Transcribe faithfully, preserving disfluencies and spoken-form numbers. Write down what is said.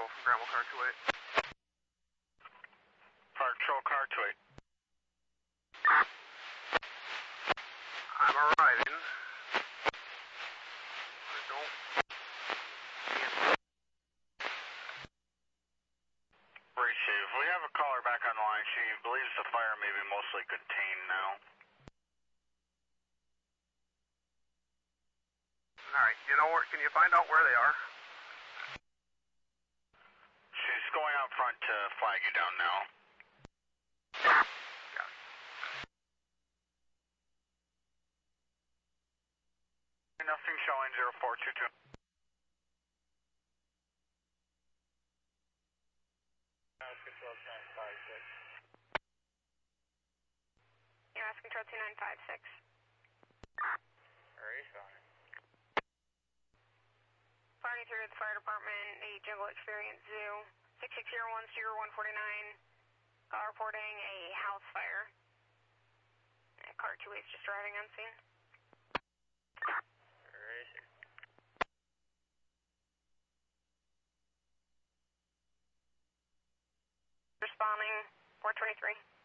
Patrol from Granville Car two eight. Fire Patrol Car two eight. I'm arriving. I don't... Right, Chief. We have a caller back on the line. She believes the fire may be mostly contained now. Alright, you know where, can you find out where they are? She's going out front to flag you down now. Yeah. Nothing showing zero four two two. Control two nine five six. Yeah, that's Control two nine five six. Alright, on it. Flying through the fire department, a Jungle Experience Zoo, six six zero one zero one four nine, uh, reporting a house fire. Uh, car two eight's just arriving on scene. Alright. Responding, four twenty-three.